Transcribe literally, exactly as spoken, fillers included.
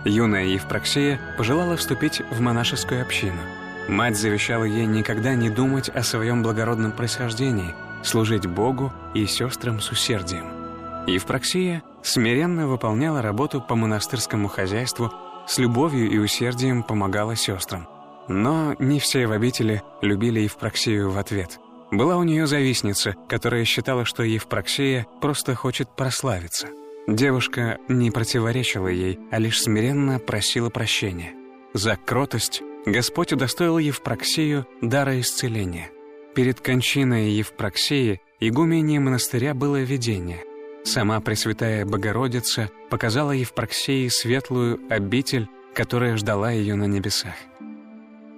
Юная Евпроксия пожелала вступить в монашескую общину. Мать завещала ей никогда не думать о своем благородном происхождении, служить Богу и сестрам с усердием. Евпроксия смиренно выполняла работу по монастырскому хозяйству, с любовью и усердием помогала сестрам. Но не все в обители любили Евпроксию в ответ. Была у нее завистница, которая считала, что Евпроксия просто хочет прославиться. Девушка не противоречила ей, а лишь смиренно просила прощения. За кротость Господь удостоил Евпроксию дара исцеления. Перед кончиной Евпроксии игуменье монастыря было видение. Сама Пресвятая Богородица показала Евпроксии светлую обитель, которая ждала ее на небесах.